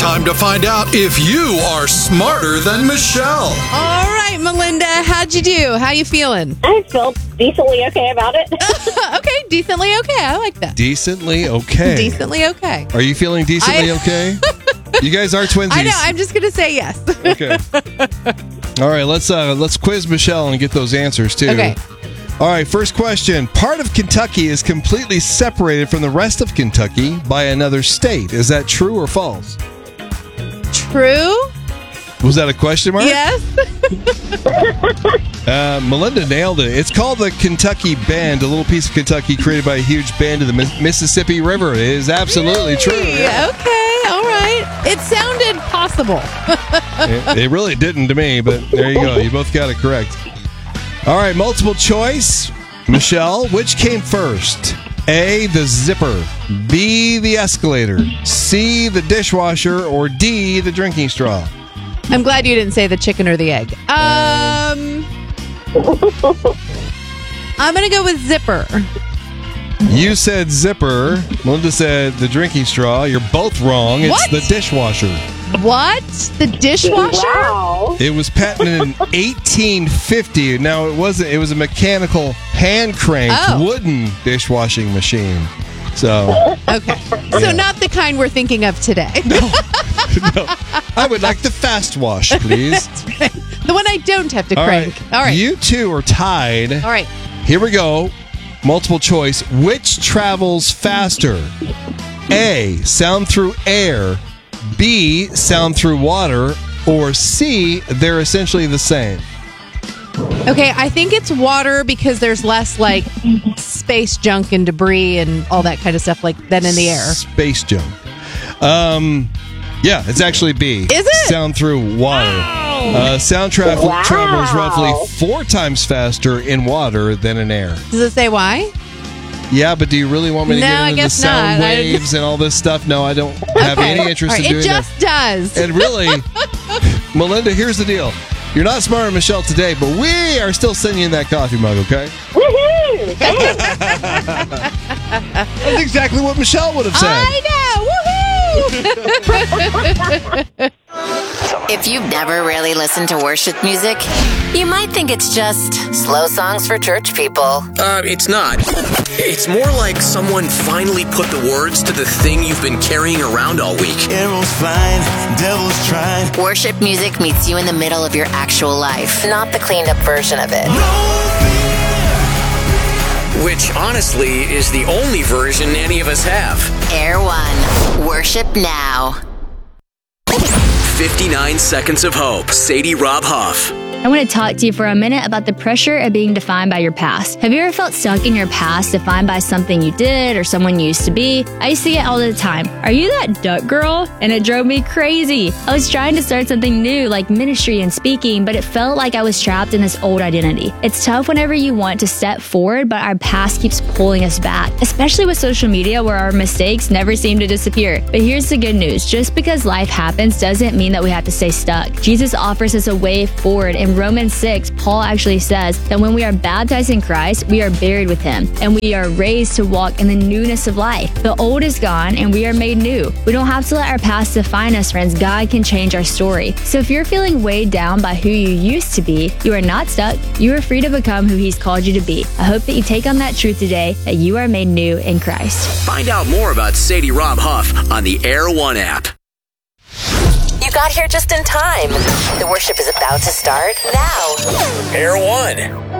Time to find out if you are smarter than Michelle. All right, Melinda, how'd you do? How you feeling? I feel decently okay about it. Okay, decently okay. I like that. Decently okay. Decently okay. Are you feeling decently okay? You guys are twinsies. I know. I'm just going to say yes. Okay. All right, let's quiz Michelle and get those answers too. Okay. All right, first question. Part of Kentucky is completely separated from the rest of Kentucky by another state. Is that true or false? True? Was that a question mark? Yes. Melinda nailed it. It's called the Kentucky Bend, a little piece of Kentucky created by a huge bend of the Mississippi River. It is absolutely true. Yeah. Okay. All right. It sounded possible. It really didn't to me, but there you go. You both got it correct. All right, multiple choice. Michelle, which came first? A, the zipper. B, the escalator. C, the dishwasher. Or D, the drinking straw. I'm glad you didn't say the chicken or the egg. I'm going to go with zipper. You said zipper. Melinda said the drinking straw. You're both wrong. What? It's the dishwasher. What? The dishwasher? Wow. It was patented in 1850. Now, it wasn't. It was a mechanical, hand-cranked, wooden dishwashing machine. So, Okay. So not the kind we're thinking of today. no. I would like the fast wash, please. That's right. The one I don't have to crank. Right. All right. You two are tied. All right. Here we go. Multiple choice. Which travels faster? A, sound through air. B, sound through water. Or C, they're essentially the same. Okay, I think it's water because there's less like space junk and debris and all that kind of stuff like than in the air. Space junk. Yeah, it's actually B. Is it? Sound through water. Sound travels roughly 4 times faster in water than in air. Does it say why? Yeah, but do you really want me to No, get I into the guess sound not. waves and all this stuff? No, I don't have Okay. any interest All right, in doing it just does. that. And really, Melinda, here's the deal. You're not smarter than Michelle today, but we are still sending you that coffee mug, okay? Woohoo! Thanks. That's exactly what Michelle would have said. I know. Woohoo! If you've never really listened to worship music, you might think it's just slow songs for church people. It's not. It's more like someone finally put the words to the thing you've been carrying around all week. Arrows flying, devils trying. Worship music meets you in the middle of your actual life, not the cleaned up version of it. Which, honestly, is the only version any of us have. Air One. Worship now. 59 Seconds of Hope. Sadie Rob Huff. I want to talk to you for a minute about the pressure of being defined by your past. Have you ever felt stuck in your past, defined by something you did or someone you used to be? I used to get all the time, "Are you that duck girl?" And it drove me crazy. I was trying to start something new like ministry and speaking, but it felt like I was trapped in this old identity. It's tough whenever you want to step forward, but our past keeps pulling us back, especially with social media where our mistakes never seem to disappear. But here's the good news. Just because life happens doesn't mean that we have to stay stuck. Jesus offers us a way forward. In Romans 6, Paul actually says that when we are baptized in Christ, we are buried with him, and we are raised to walk in the newness of life. The old is gone, and we are made new. We don't have to let our past define us, friends. God can change our story. So if you're feeling weighed down by who you used to be, you are not stuck. You are free to become who he's called you to be. I hope that you take on that truth today, that you are made new in Christ. Find out more about Sadie Rob Huff on the Air One app. You got here just in time. The worship is about to start now. Air One.